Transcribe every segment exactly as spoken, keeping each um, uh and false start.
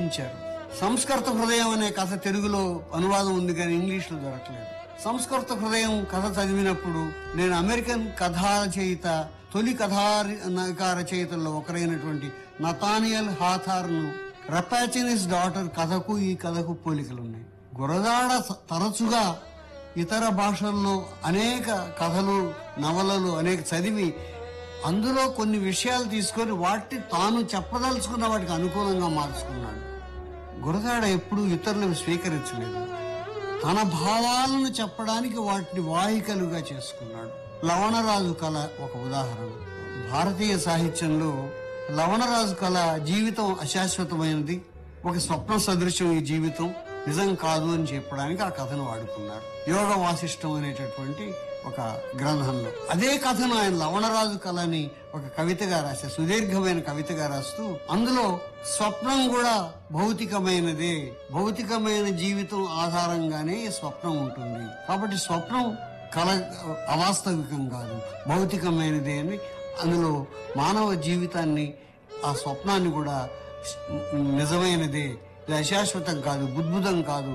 రచించారు. సంస్కృత హృదయం అనే కథ తెలుగులో అనువాదం ఉంది కానీ ఇంగ్లీష్లో దొరకలేదు. సంస్కృత హృదయం కథ చదివినప్పుడు నేను అమెరికన్ కథా రచయిత తొలి కథానాయిక రచయితల్లో ఒకరైనటువంటి నతానియల్ హాథార్ను రపాచినిస్ డాటర్ కథకు ఈ కథకు పోలికలున్నాయి. గురదాడ తరచుగా ఇతర భాషల్లో అనేక కథలు నవలలు అనేక చదివి అందులో కొన్ని విషయాలు తీసుకొని వాటిని తాను చెప్పదలుచుకున్న వాటికి అనుకూలంగా మార్చుకున్నాడు. గురదాడ ఎప్పుడూ ఇతరులను స్వీకరించలేదు. తన భావాలను చెప్పడానికి వాటిని వాహికలుగా చేసుకున్నాడు. లవణరాజు కళ ఒక ఉదాహరణ. భారతీయ సాహిత్యంలో లవణరాజు కళ జీవితం అశాశ్వతమైనది, ఒక స్వప్న సదృశ్యం, ఈ జీవితం నిజం కాదు అని చెప్పడానికి ఆ కథను వాడుకున్నారు. యోగ వాసిష్టం అనేటటువంటి ఒక గ్రంథంలో అదే కథను ఆయన లవణరాజు కళని ఒక కవితగా రాశారు, సుదీర్ఘమైన కవితగా రాస్తూ అందులో స్వప్నం కూడా భౌతికమైనదే, భౌతికమైన జీవితం ఆధారంగానే స్వప్నం ఉంటుంది, కాబట్టి స్వప్నం కళ అవాస్తవికం కాదు, భౌతికమైనదే అని అందులో మానవ జీవితాన్ని ఆ స్వప్నాన్ని కూడా నిజమైనదే, ఇది అశాశ్వతం కాదు, బుద్భుతం కాదు.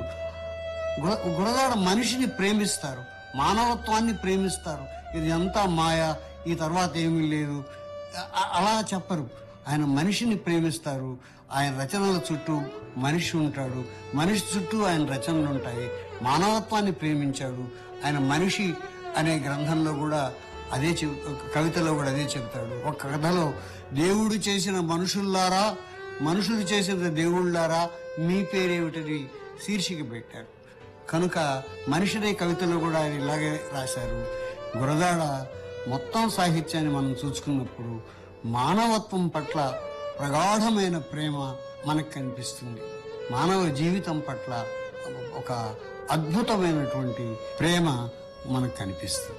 గురదాడ మనిషిని ప్రేమిస్తారు, మానవత్వాన్ని ప్రేమిస్తారు. ఇది అంతా మాయ, ఈ తర్వాత ఏమీ లేదు అలా చెప్పరు. ఆయన మనిషిని ప్రేమిస్తారు. ఆయన రచనల చుట్టూ మనిషి ఉంటాడు, మనిషి చుట్టూ ఆయన రచనలు ఉంటాయి. మానవత్వాన్ని ప్రేమించాడు. ఆయన మనిషి అనే గ్రంథంలో కూడా అదే కవితలో కూడా అదే చెబుతాడు. ఒక కథలో దేవుడు చేసిన మనుషుల్లారా, మనుషులు చేసిన దేవుళ్ళారా, మీ పేరేమిటని శీర్షిక పెట్టారు. కనుక మనిషినే కవితలో కూడా ఆయన ఇలాగే రాశారు. గురదాడ మొత్తం సాహిత్యాన్ని మనం చూసుకున్నప్పుడు మానవత్వం పట్ల ప్రగాఢమైన ప్రేమ మనకు కనిపిస్తుంది. మానవ జీవితం పట్ల ఒక అద్భుతమైనటువంటి ప్రేమ మనకు కనిపిస్తుంది.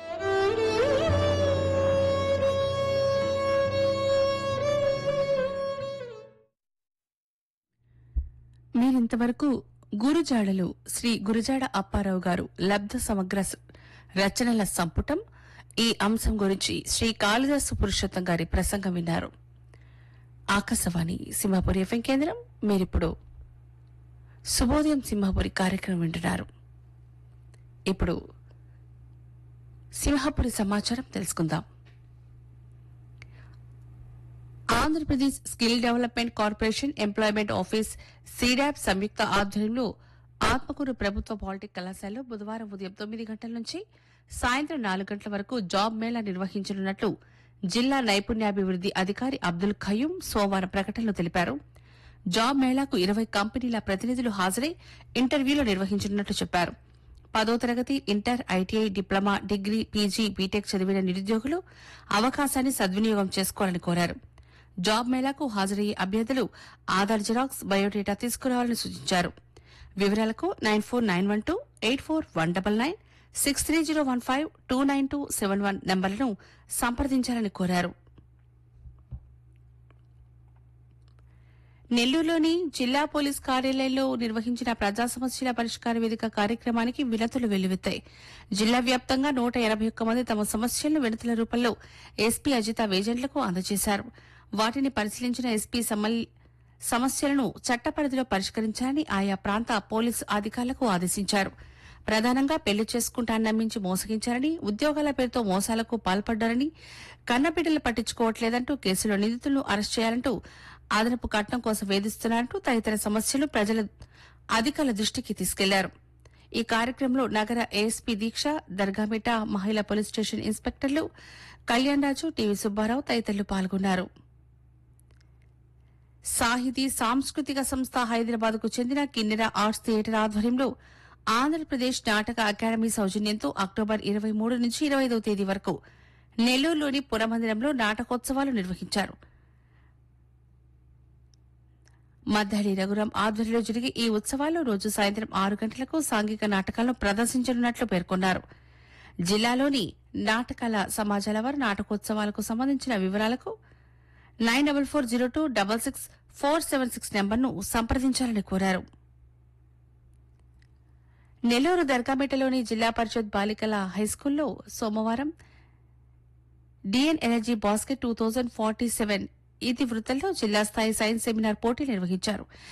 మీరింతవరకు గురుజాడలు శ్రీ గురజాడ అప్పారావు గారు లబ్ధ సమగ్ర రచనల సంపుటం ఈ అంశం గురించి శ్రీ కాళిదాసు పురుషోత్తం గారి ప్రసంగం విన్నారు. ఆకాశవాణి సింహాపురి ఎఫ్ఎం కేంద్రం. మీరిప్పుడు శుభోదయం సింహాపురి కార్యక్రమం వింటున్నారు. ఇప్పుడు సింహాపురి సమాచారం తెలుసుకుందాం. Andhra Pradesh skill development corporation employment office SEEDAP సంయుక్త ఆధ్వర్యంలో ఆత్మకూరు ప్రభుత్వ పాలిటెక్ కళాశాలలో బుధవారం ఉదయం తొమ్మిది గంటల నుంచి సాయంత్రం నాలుగు గంటల వరకు జాబ్ మేళా నిర్వహించనున్నట్లు జిల్లా నైపుణ్యాభివృద్ది అధికారి అబ్దుల్ ఖయూం సోమవారం ప్రకటనలో తెలిపారు. జాబ్ మేళాకు ఇరవై కంపెనీల ప్రతినిధులు హాజరై ఇంటర్వ్యూలు నిర్వహించనున్నట్లు చెప్పారు. పదో తరగతి, inter, ITI, diploma, degree, PG, BTech చదివిన నిరుద్యోగులు అవకాశాన్ని సద్వినియోగం చేసుకోవాలని కోరారు. జాబ్ మేళాకు హాజరయ్యే అభ్యర్థులు ఆధార్ జిరాక్స్, బయోడేటా తీసుకురావాలని సూచించారు. వివరాలకు nine four nine one two eight four one double nine six three zero one five two nine two seven one నంబర్లను సంప్రదించాలని కోరారు. నెల్లూరులోని జిల్లా పోలీస్ కార్యాలయంలో నిర్వహించిన ప్రజా సమస్యల పరిష్కార వేదిక కార్యక్రమానికి వినతులు వెల్లువెత్తాయి. జిల్లా వ్యాప్తంగా నూట ఎనబై ఒక్క మంది తమ సమస్యలను వినతుల రూపంలో ఎస్పీ అజిత ఏజెంట్లకు అందజేశారు. వాటిని పరిశీలించిన ఎస్పీ సమస్యలను చట్టపరిధిలో పరిష్కరించాలని ఆయా ప్రాంత పోలీసు అధికారులకు ఆదేశించారు. ప్రధానంగా పెళ్లి చేసుకుంటానని నమ్మించి మోసగించారని, ఉద్యోగాల పేరుతో మోసాలకు పాల్పడ్డారని, కన్నబిడ్డలు పట్టించుకోవట్లేదంటూ కేసులో నిందితులను అరెస్ట్ చేయాలంటూ, అదనపు కట్నం కోసం వేధిస్తున్నారంటూ తదితర సమస్యలు ప్రజల అధికారుల దృష్టికి తీసుకెళ్లారు. ఈ కార్యక్రమంలో నగర ఏఎస్పీ దీక్ష, దర్గామిట మహిళా పోలీస్ స్టేషన్ ఇన్స్పెక్టర్లు కళ్యాణ్ రాజు, టీవీ సుబ్బారావు తదితరులు పాల్గొన్నారు. సాహితీ సాంస్కృతిక సంస్థ హైదరాబాద్ కు చెందిన కిన్నెర ఆర్ట్స్ థియేటర్ ఆధ్వర్యంలో ఆంధ్రప్రదేశ్ నాటక అకాడమీ సౌజన్యంతో అక్టోబర్ ఇరవై మూడు నుంచి ఇరవై ఐదవ తేదీ వరకు నెల్లూరులోని పురమందిరంలో నాటకోత్సవాలు నిర్వహించారు. మద్దాడి రఘురాం ఆధ్వర్యంలో జరిగే ఈ ఉత్సవాల్లో రోజు సాయంత్రం ఆరు గంటలకు సాంఘిక నాటకాలను ప్రదర్శించనున్నట్లు పేర్కొన్నారు. జిల్లాలోని నాటకాల సమాజాల వారు నాటకోత్సవాలకు సంబంధించిన వివరాలకు nine double four zero two double six four seven six నెంబర్ను సంప్రదించాలని కోరారు. నెల్లూరు దర్గామిట్టలోని జిల్లా పరిషత్ బాలికల హైస్కూల్లో సోమవారం డిఎన్ energy basket two thousand forty seven ఇతివృత్తంలో జిల్లా స్థాయి సైన్స్ సెమినార్ పోటీ నిర్వహించారు.